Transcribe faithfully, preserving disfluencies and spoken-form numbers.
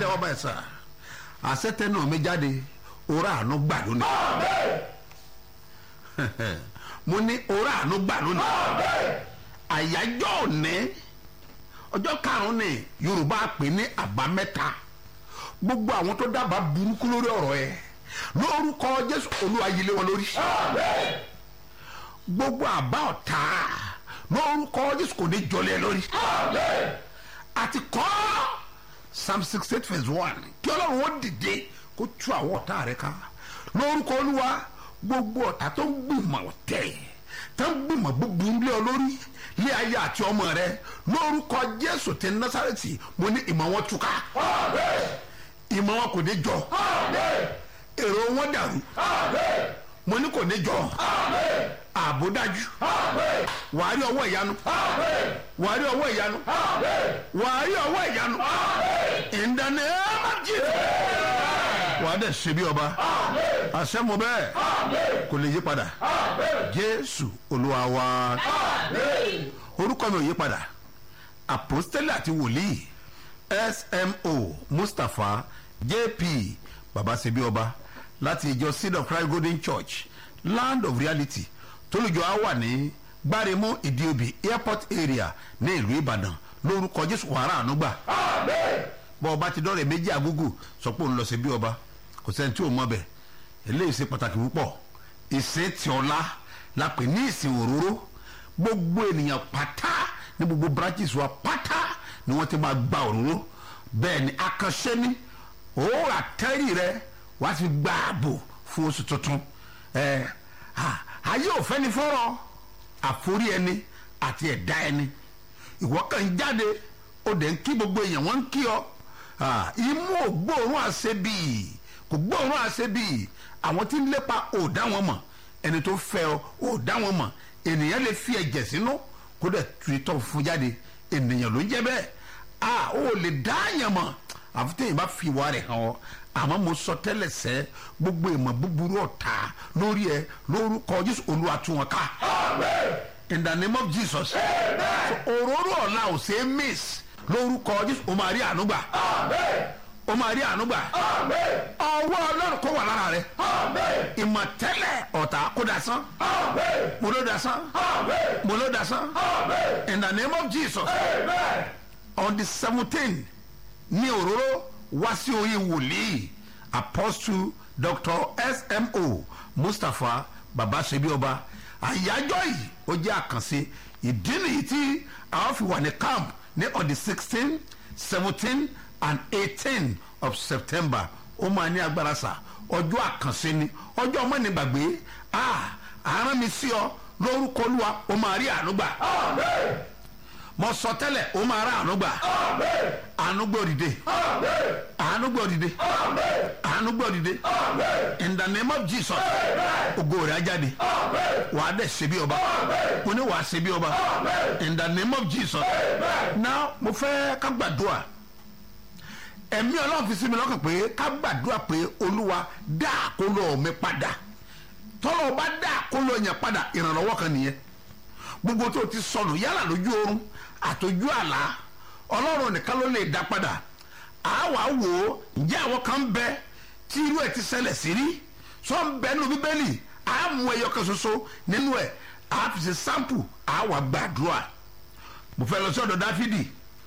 tẹ́wọ́ báyìí sà àṣetẹ náà mi jáde òrà àánú gbà lónìí mo ní òrà àánú gbà lónìí àyájọ́ òní ọjọ́ karùn-ún ni Yorùbá pè ní àbámẹ́ta gbogbo àwọn tó dábàá burúkú lórí ọ̀rọ̀ ẹ lórúkọ Jésù Olúwa yí lé wọn lórí gbogbo àbá ọ̀tá lórúkọ Jésù kò ní jọlẹ̀ lórí àti kọ́ Psalm sixty eight verse one kí Ọlọ́run ó dìde kó tú àwọn ọ̀tá rẹ̀ ká lórúkọ Olúwa gbogbo ọ̀tá tó ń gbìmọ̀ ọ̀tẹ̀ tó ń gbìmọ̀ búburú lé ọ lórí lé ayé àti ọmọ rẹ lórúkọ Jésù ti Násárẹ́tì mo ní ìmọ̀ wọn túká ìmọ̀ wọn kò ní jọ èrò wọn dàrú mo ní kò ní jọ ààbò dájú wàá rí ọwọ́ ìyanu wàá rí ọwọ́ ìyanu wàá rí ọwọ́ ìyanu in the name of Jesus wàá dẹ̀ ṣe bí ọba àṣẹ mo bẹ́ẹ̀ kò lè yí padà Jésù Olúwa wa orúkọ mi ò yí padà àpòstélì àti wòlíì S M O Mustapha J P baba ṣe bí ọba láti ìjọ Seed of Christ Golden Church Land of Reality tólùjọ á wà ní gbáremú ìdíobì airport area ní ìlú Ìbàdàn lórúkọ Jésù wàrà ànúgbà bọ́ ọba ti dọ́rẹ̀ méjì àgógò sọ pé òun lọ sí bí ọba kò sẹ́ni tí ò mọ̀ bẹ̀ eléyìí ṣe pàtàkì púpọ̀ ìsìn tí ọlá la pè ní ìsìn òróró gbogbo ènìyàn pátá ní gbogbo branches wa pátá ni wọ́n ti máa gba òróró bẹ́ẹ̀ ni akànṣe ní òórà tẹ́rì rẹ wá sí gba ààbò fún oṣù tuntun ẹ ayé òfẹ́ ni fọ́rọ̀ àforí ẹni àti ẹ̀dá ẹni ìwọ kàn jáde ó dẹ̀ ń kí gbogbo èèyàn wọ́n ń kí ọ imú ò gbóòórùn àṣebí kò gbóòórùn àṣebí àwọn tí ń lépa ò dá wọn mọ̀ ẹni tó fẹ́ ọ ò dá wọn mọ̀ ènìyàn lè fi ẹ̀jẹ̀ sínú kó dẹ̀ tu ìtọ́ fún jáde ènìyàn ló ń jẹ́ bẹ́ẹ̀ a ò lè dá àyàn mọ̀ àfi téèyàn bá fi ìwà rẹ̀ hàn ọ́ àmọ́ mo sọ tẹ́lẹ̀ sẹ́ gbogbo ìmọ̀ búburú ọ̀tá lórí ẹ lórúkọ Jésù Olúwa tú wọn ká in the name of Jesus òróró ọ̀la ò ṣe é miss lórúkọ Jésù o máa rí ànúgbà o máa rí ànúgbà ọwọ́ Ọlọ́run kó wà lára rẹ ìmọ̀ tẹ́lẹ̀ ọ̀tá kó dasán mo ló dasán mo ló dasán in the name of Jesus on the seventeenth ní òróró wá sí orí wòlíì Apostle Doctor S M O Mustapha baba ṣebí ọba àyájọ́ yìí ó jẹ́ àkànṣe ìdí nìyí tí àwọn fi wà ní camp ní on the sixteen seventeen and eighteen of September ó máa ní agbára sá ọjọ́ àkànṣe ni ọjọ́ ọmọ ní gbàgbé àárán mi sí ọ lórúkọ Olúwa ó máa rí ànúgbà mo sọ tẹ́lẹ̀ ó máa rà ànúgbà ànúgbà òdìdè ànúgbà òdìdè ànúgbà òdìdè in the name of Jesus ògo rẹ̀ á jáde wàá dẹ̀ ṣe bí ọba mo ní wàá ṣe bí ọba in the name of Jesus now mo fẹ́ ká gbàdúrà ẹ̀mí Ọlọ́run fi sí mi lọ́kàn pé ká gbàdúrà pé Olúwa dá àkólọ mi padà tọ́lọ́ bá dá àkólọ yẹn padà ìrànlọ́wọ́ kan nìyẹn gbogbo tó ti sọnù yálà lójú oorun àtòjú àlá Ọlọ́run nìkan ló lè dá padà àwa wò ó ǹjẹ́ àwọn kan ń bẹ tí irú ẹ̀ ti ṣẹlẹ̀ sí rí sọ ń bẹ nínú Bíbélì á mú ẹyọ kan ṣoṣo nínú ẹ̀ á fi ṣe sample àwa gbàdúrà mo fẹ́ lọ sí ọ̀dọ̀ Dáfídì